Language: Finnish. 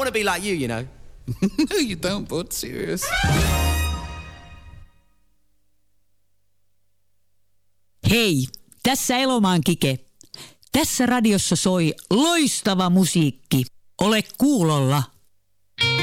to be like you know. No, you don't, but serious. Hei, tässä Elomaan Kike. Tässä radiossa soi loistava musiikki. Ole kuulolla.